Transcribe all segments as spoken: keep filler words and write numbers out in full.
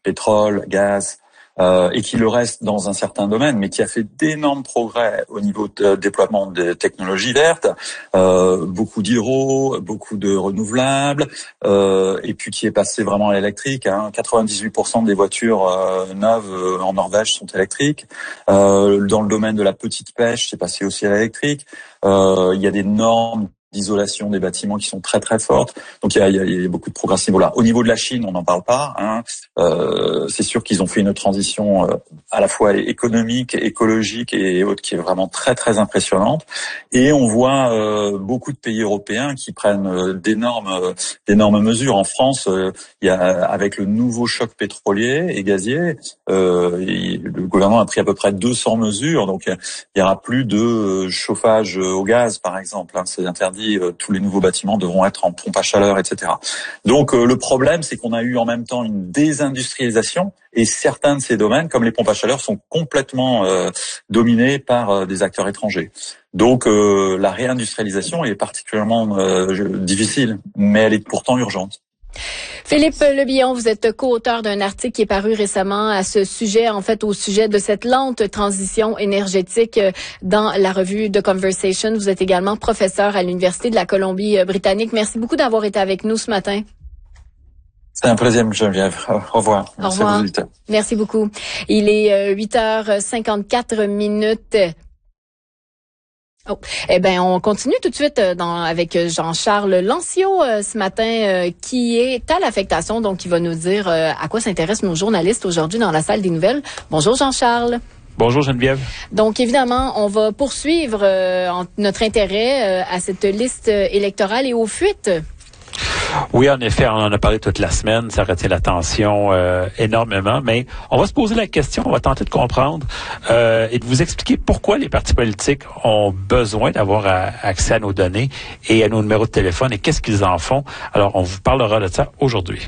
pétrole, gaz, euh, et qui le reste dans un certain domaine, mais qui a fait d'énormes progrès au niveau de déploiement des technologies vertes, euh, beaucoup d'hydro, beaucoup de renouvelables, euh, et puis qui est passé vraiment à l'électrique. Hein. quatre-vingt-dix-huit pour cent des voitures euh, neuves euh, en Norvège sont électriques. Euh, dans le domaine de la petite pêche, c'est passé aussi à l'électrique. Euh, il y a des normes d'isolation des bâtiments qui sont très très fortes. Donc il y a, il y a, il y a beaucoup de progrès à ce niveau-là. Au niveau de la Chine, on n'en parle pas. Hein. Euh, c'est sûr qu'ils ont fait une transition euh, à la fois économique, écologique et autre qui est vraiment très très impressionnante. Et on voit euh, beaucoup de pays européens qui prennent euh, d'énormes euh, d'énormes mesures. En France, euh, il y a avec le nouveau choc pétrolier et gazier, euh, il, le gouvernement a pris à peu près deux cents mesures. Donc il y aura plus de chauffage au gaz, par exemple. Hein. C'est interdit. Tous les nouveaux bâtiments devront être en pompe à chaleur, et cetera. Donc euh, le problème, c'est qu'on a eu en même temps une désindustrialisation et certains de ces domaines, comme les pompes à chaleur, sont complètement euh, dominés par euh, des acteurs étrangers. Donc euh, la réindustrialisation est particulièrement euh, difficile, mais elle est pourtant urgente. Philippe Lebillon, vous êtes co-auteur d'un article qui est paru récemment à ce sujet, en fait au sujet de cette lente transition énergétique dans la revue The Conversation. Vous êtes également professeur à l'Université de la Colombie-Britannique. Merci beaucoup d'avoir été avec nous ce matin. C'est un plaisir, Geneviève. Au revoir. Au revoir. Merci beaucoup. Il est huit heures cinquante-quatre minutes. Oh. Eh ben, on continue tout de suite dans, avec Jean-Charles Lancio euh, ce matin, euh, qui est à l'affectation, donc qui va nous dire euh, à quoi s'intéressent nos journalistes aujourd'hui dans la salle des nouvelles. Bonjour Jean-Charles. Bonjour Geneviève. Donc évidemment, on va poursuivre euh, notre intérêt euh, à cette liste électorale et aux fuites. Oui, en effet, on en a parlé toute la semaine, ça retient l'attention euh, énormément, mais on va se poser la question, on va tenter de comprendre euh, et de vous expliquer pourquoi les partis politiques ont besoin d'avoir à, accès à nos données et à nos numéros de téléphone et qu'est-ce qu'ils en font. Alors, on vous parlera de ça aujourd'hui.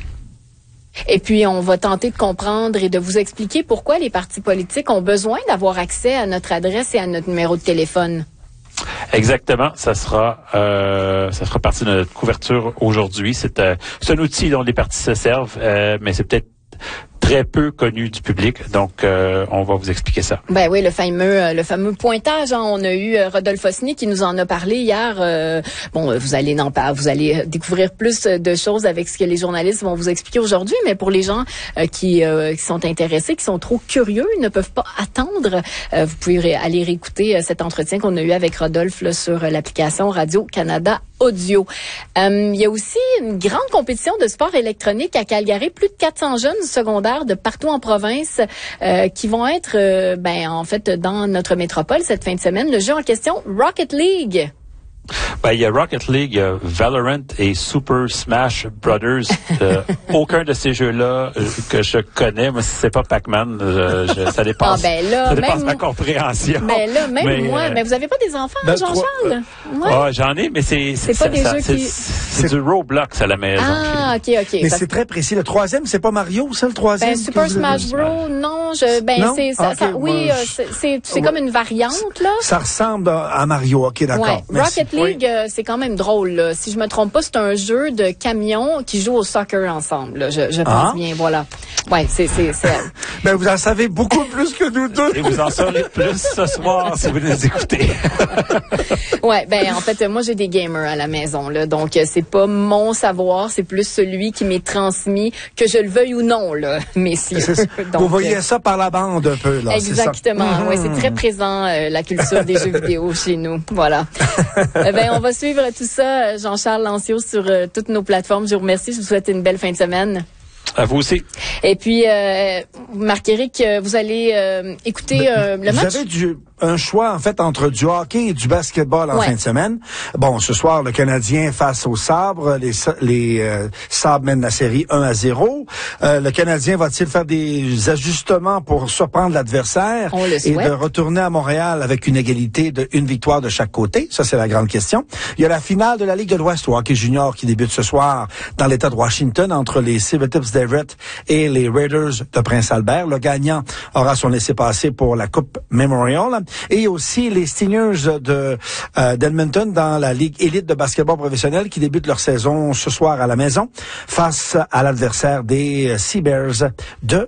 Et puis, on va tenter de comprendre et de vous expliquer pourquoi les partis politiques ont besoin d'avoir accès à notre adresse et à notre numéro de téléphone. Exactement, ça sera euh, ça sera partie de notre couverture aujourd'hui. C'est, euh, c'est un outil dont les partis se servent, euh, mais c'est peut-être très peu connu du public, donc euh, on va vous expliquer ça. Ben oui, le fameux le fameux pointage. Hein, on a eu euh, Rodolphe Osny qui nous en a parlé hier. Euh, bon, vous allez en vous allez découvrir plus de choses avec ce que les journalistes vont vous expliquer aujourd'hui. Mais pour les gens euh, qui, euh, qui sont intéressés, qui sont trop curieux, ils ne peuvent pas attendre. Euh, vous pouvez ré- aller réécouter euh, cet entretien qu'on a eu avec Rodolphe là, sur euh, l'application Radio-Canada Audio. Euh, il y a aussi une grande compétition de sport électronique à Calgary. Plus de quatre cents jeunes secondaires de partout en province euh, qui vont être, euh, ben en fait, dans notre métropole cette fin de semaine. Le jeu en question, Rocket League. Ben, il y a Rocket League, il y a Valorant et Super Smash Brothers. Euh, aucun de ces jeux-là euh, que je connais. Moi, si c'est pas Pac-Man, je, je, ça dépasse, ah ben là, ça dépasse même, ma compréhension. Ben là, même mais, moi. Euh, mais vous avez pas des enfants, ben, Jean-Charles? Ouais. Ah, j'en ai, mais c'est... C'est, c'est pas des ça, jeux c'est, qui... C'est, c'est du Roblox à la maison. Ah, OK, OK. Mais c'est très précis. Le troisième, c'est pas Mario, ça, le troisième? Ben, Super Smash Bros, non, je, ben, non? c'est, ça, okay, ça, oui, moi, euh, c'est, c'est, c'est comme une variante, là. Ça ressemble à Mario, OK, d'accord. Ouais. Merci. Rocket League, oui. euh, c'est quand même drôle, là. Si je me trompe pas, c'est un jeu de camions qui jouent au soccer ensemble, là. Je, je pense ah. bien, voilà. Ouais, c'est, c'est, c'est... Ben, vous en savez beaucoup plus que nous deux. Et vous en saurez plus ce soir si vous nous écoutez. Ouais, ben, en fait, moi, j'ai des gamers à la maison, là. Donc, c'est pas mon savoir, c'est plus celui qui m'est transmis, que je le veuille ou non, là, messieurs. Donc, vous voyez ça par la bande un peu, là. Exactement. C'est ça. Oui, c'est très présent, euh, la culture des jeux vidéo chez nous. Voilà. eh ben, on va suivre tout ça, Jean-Charles Lancio, sur euh, toutes nos plateformes. Je vous remercie. Je vous souhaite une belle fin de semaine. À vous aussi. Et puis, euh, Marc-Éric, vous allez euh, écouter euh, le vous match. Vous avez du, un choix, en fait, entre du hockey et du basketball en ouais. fin de semaine. Bon, ce soir, le Canadien face aux Sabres. Les, les euh, Sabres mènent la série un à zéro. Euh, le Canadien va-t-il faire des ajustements pour surprendre l'adversaire On le et souhaite. de retourner à Montréal avec une égalité de une victoire de chaque côté? Ça, c'est la grande question. Il y a la finale de la Ligue de l'Ouest au hockey junior qui débute ce soir dans l'État de Washington entre les Civetips d'Everett et les Raiders de Prince-Albert. Le gagnant aura son laissez-passer pour la Coupe Memorial. Et aussi les Stingers de euh, d'Edmonton dans la Ligue élite de basketball professionnel qui débute leur saison ce soir à la maison face à l'adversaire des Sea Bears de